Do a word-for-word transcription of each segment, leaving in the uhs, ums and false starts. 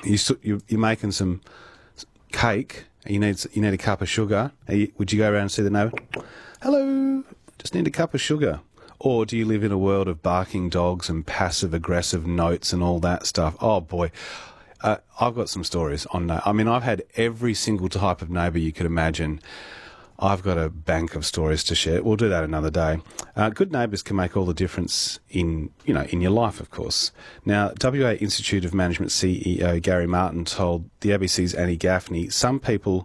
You, su- you, you're making some cake, and you need, s- you need a cup of sugar. Are you- would you go around and see the neighbour? Hello, just need a cup of sugar. Or do you live in a world of barking dogs and passive-aggressive notes and all that stuff? Oh, boy. Uh, I've got some stories on that. I mean, I've had every single type of neighbour you could imagine. I've got a bank of stories to share. We'll do that another day. Uh, good neighbours can make all the difference in, you know, in your life, of course. Now, W A Institute of Management C E O Gary Martin told the A B C's Annie Gaffney some people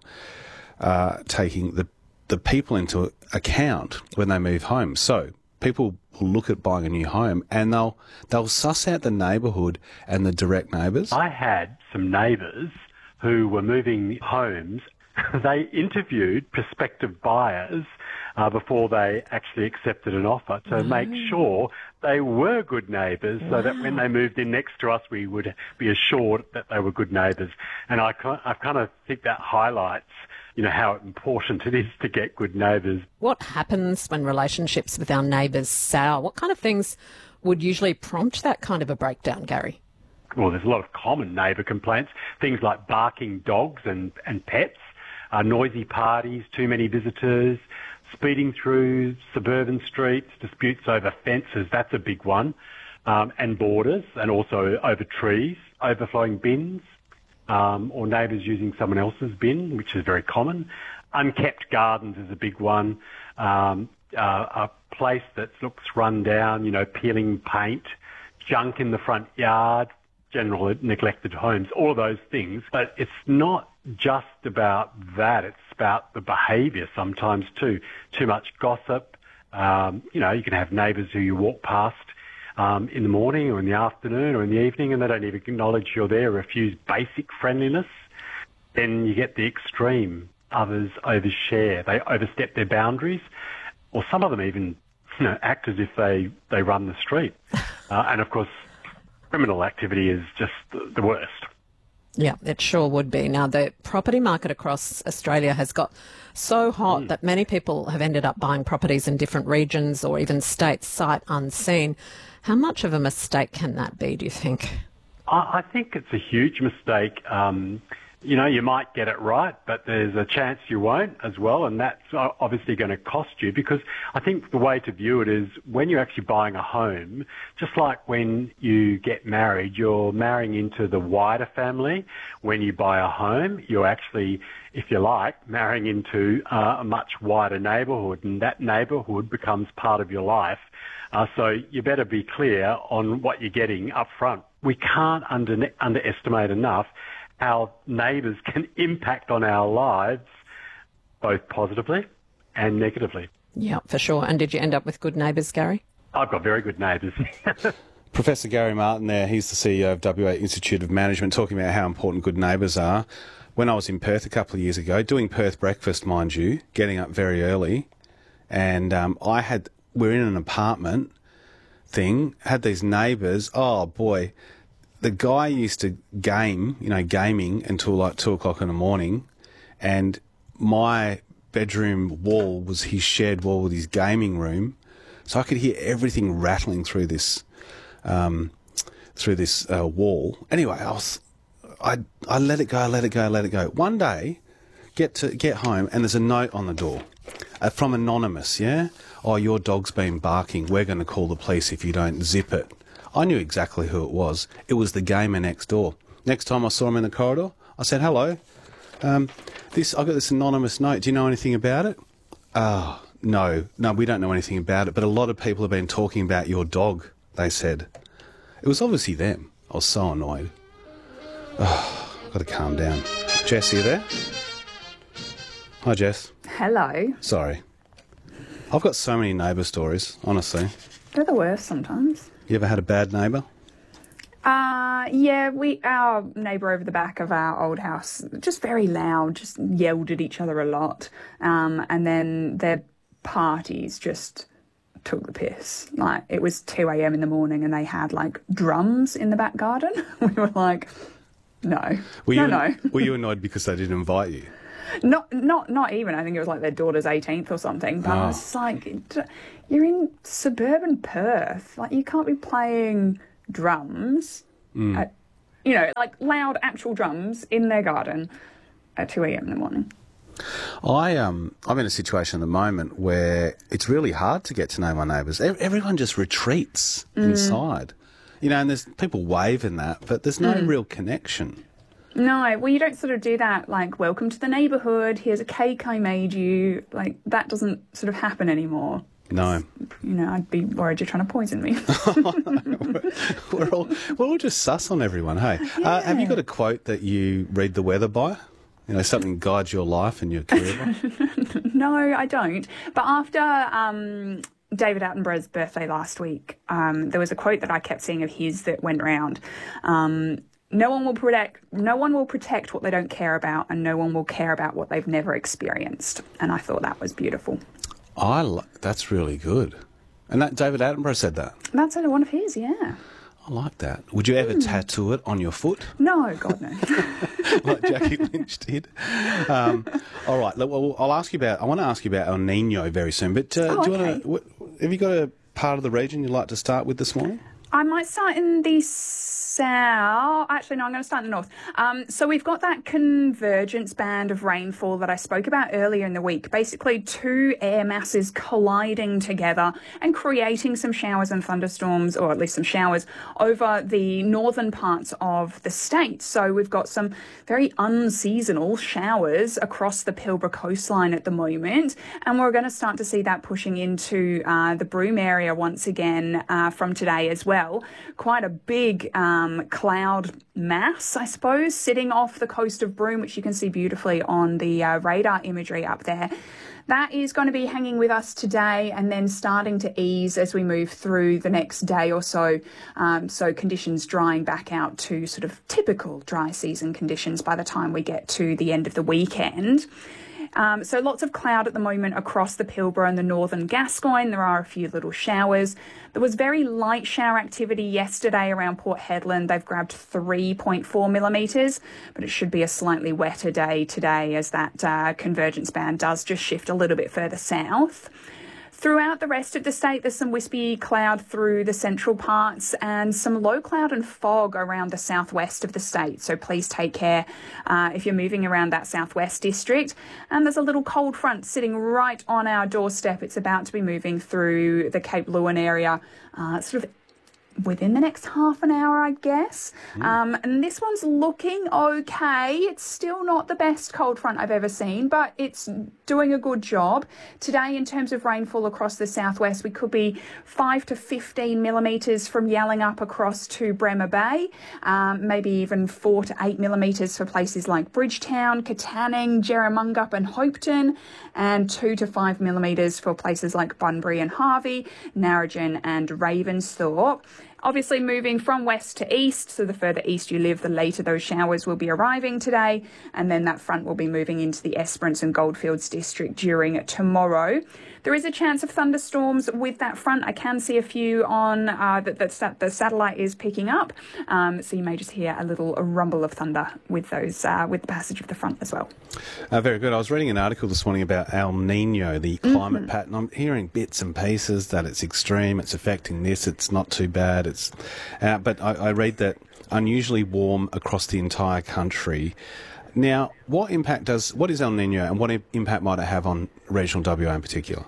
are taking the, the people into account when they move home. So people will look at buying a new home and they'll they'll suss out the neighbourhood and the direct neighbours. I had some neighbours who were moving homes. They interviewed prospective buyers uh, before they actually accepted an offer to Mm. make sure they were good neighbours, Wow. so that when they moved in next to us, we would be assured that they were good neighbours. And I, ki- I kind of think that highlights, you know, how important it is to get good neighbours. What happens when relationships with our neighbours sour? What kind of things would usually prompt that kind of a breakdown, Gary? Well, there's a lot of common neighbour complaints, things like barking dogs and, and pets, uh, noisy parties, too many visitors, speeding through suburban streets, disputes over fences, that's a big one, um, and borders, and also over trees, overflowing bins, um, or neighbours using someone else's bin, which is very common. Unkept gardens is a big one. Um, uh, a place that looks run down, you know, peeling paint, junk in the front yard, general neglected homes, all of those things. But it's not just about that. It's about the behaviour sometimes too. Too much gossip. Um, you know, you can have neighbours who you walk past um, in the morning or in the afternoon or in the evening and they don't even acknowledge you're there, refuse basic friendliness. Then you get the extreme. Others overshare. They overstep their boundaries. Or some of them even, you know, act as if they, they run the street. Uh, and of course, criminal activity is just the, the worst. Yeah, it sure would be. Now, the property market across Australia has got so hot mm. that many people have ended up buying properties in different regions or even states sight unseen. How much of a mistake can that be, do you think? I, I think it's a huge mistake. Um, you know, you might get it right, but there's a chance you won't as well, and that's obviously going to cost you, because I think the way to view it is when you're actually buying a home, just like when you get married, you're marrying into the wider family. When you buy a home, you're actually, if you like, marrying into uh, a much wider neighbourhood, and that neighbourhood becomes part of your life. Uh, so you better be clear on what you're getting up front. We can't under, underestimate enough how neighbours can impact on our lives, both positively and negatively. Yeah, for sure. And did you end up with good neighbours, Gary? I've got very good neighbours. Professor Gary Martin there, he's the C E O of W A Institute of Management, talking about how important good neighbours are. When I was in Perth a couple of years ago, doing Perth breakfast, mind you, getting up very early, and um, I had, we're in an apartment thing, had these neighbours, oh boy, the guy used to game, you know, gaming until like two o'clock in the morning, and my bedroom wall was his shared wall with his gaming room, so I could hear everything rattling through this, um, through this uh, wall. Anyway, I was, I, I let it go, I let it go, I let it go. One day, get to get home, and there's a note on the door uh, from anonymous. Yeah, oh, your dog's been barking. We're going to call the police if you don't zip it. I knew exactly who it was. It was the gamer next door. Next time I saw him in the corridor, I said, hello, um, this, I got this anonymous note. Do you know anything about it? Ah, oh, no, no, we don't know anything about it, but a lot of people have been talking about your dog, they said. It was obviously them. I was so annoyed. Oh, I've got to calm down. Jess, are you there? Hi, Jess. Hello. Sorry. I've got so many neighbour stories, honestly. They're the worst sometimes. You ever had a bad neighbour? Uh, yeah, we our neighbour over the back of our old house, just very loud, just yelled at each other a lot. Um, and then their parties just took the piss. Like, it was two a.m. in the morning and they had, like, drums in the back garden. We were like, no, were no, you, no. Were you annoyed because they didn't invite you? Not, not, not even. I think it was like their daughter's eighteenth or something. But Oh. I was just like, you're in suburban Perth. Like, you can't be playing drums Mm. at, you know, like loud actual drums in their garden at two a.m. in the morning. I um I'm in a situation at the moment where it's really hard to get to know my neighbours. E- Everyone just retreats mm. inside, you know, and there's people wave and that, but there's no mm. real connection. No, well, you don't sort of do that, like, welcome to the neighbourhood, here's a cake I made you. Like, that doesn't sort of happen anymore. No. You know, I'd be worried you're trying to poison me. we're, all, we're all just sus on everyone, hey? Yeah. Uh, have you got a quote that you read the weather by? You know, something guides your life and your career by? No, I don't. But after um, David Attenborough's birthday last week, um, there was a quote that I kept seeing of his that went round. Um, no one will protect. No one will protect what they don't care about, and no one will care about what they've never experienced. And I thought that was beautiful. I li- that's really good. And that David Attenborough said that? That's one of his, yeah. I like that. Would you ever mm. tattoo it on your foot? No, God no. Like Jackie Lynch did. Um, all right. Well, I'll ask you about. I want to ask you about El Nino very soon. But uh, oh, do you okay. want to? Have you got a part of the region you'd like to start with this morning? I might start in the south. Actually, no, I'm going to start in the north. Um, so we've got that convergence band of rainfall that I spoke about earlier in the week. Basically, two air masses colliding together and creating some showers and thunderstorms, or at least some showers, over the northern parts of the state. So we've got some very unseasonal showers across the Pilbara coastline at the moment, and we're going to start to see that pushing into uh, the Broome area once again uh, from today as well. Quite a big um, cloud mass, I suppose, sitting off the coast of Broome, which you can see beautifully on the uh, radar imagery up there. That is going to be hanging with us today and then starting to ease as we move through the next day or so. Um, so conditions drying back out to sort of typical dry season conditions by the time we get to the end of the weekend. Um, so lots of cloud at the moment across the Pilbara and the northern Gascoyne. There are a few little showers. There was very light shower activity yesterday around Port Hedland. They've grabbed three point four millimetres, but it should be a slightly wetter day today as that uh, convergence band does just shift a little bit further south. Throughout the rest of the state, there's some wispy cloud through the central parts and some low cloud and fog around the southwest of the state. So please take care uh, if you're moving around that southwest district. And there's a little cold front sitting right on our doorstep. It's about to be moving through the Cape Leeuwin area, uh, sort of within the next half an hour, I guess. Mm. Um, and this one's looking okay. It's still not the best cold front I've ever seen, but it's doing a good job. Today, in terms of rainfall across the southwest, we could be five to fifteen millimetres from Yallingup across to Bremer Bay, um, maybe even four to eight millimetres for places like Bridgetown, Katanning, Jerramungup and Hopeton, and two to five millimetres for places like Bunbury and Harvey, Narrogin and Ravensthorpe. Obviously moving from west to east, so the further east you live, the later those showers will be arriving today, and then that front will be moving into the Esperance and Goldfields district during tomorrow. There is a chance of thunderstorms with that front. I can see a few on uh, that, that the satellite is picking up, um, so you may just hear a little rumble of thunder with those uh, with the passage of the front as well. Uh, very good. I was reading an article this morning about El Nino, the climate mm-hmm. pattern. I'm hearing bits and pieces that it's extreme, it's affecting this, it's not too bad. It's, uh, but I, I read that unusually warm across the entire country. Now, what impact does what is El Nino, and what impact might it have on regional W A in particular?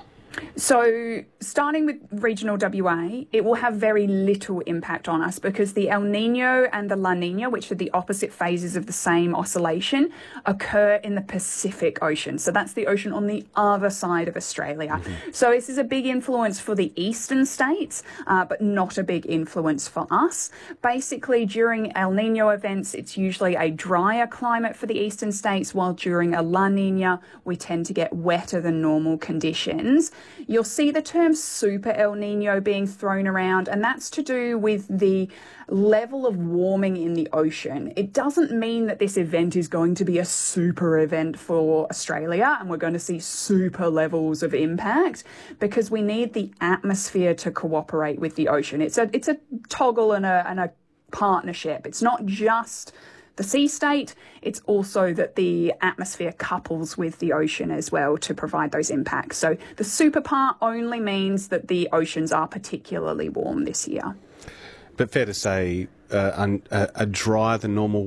So starting with regional W A, it will have very little impact on us because the El Nino and the La Nina, which are the opposite phases of the same oscillation, occur in the Pacific Ocean. So that's the ocean on the other side of Australia. Mm-hmm. So this is a big influence for the eastern states, uh, but not a big influence for us. Basically, during El Nino events, it's usually a drier climate for the eastern states, while during a La Nina, we tend to get wetter than normal conditions. You'll see the term super El Nino being thrown around, and that's to do with the level of warming in the ocean. It doesn't mean that this event is going to be a super event for Australia and we're going to see super levels of impact, because we need the atmosphere to cooperate with the ocean. It's a it's a toggle and a and a partnership. It's not just the sea state, it's also that the atmosphere couples with the ocean as well to provide those impacts. So the super part only means that the oceans are particularly warm this year. but fair to say, uh, un, a, a drier than normal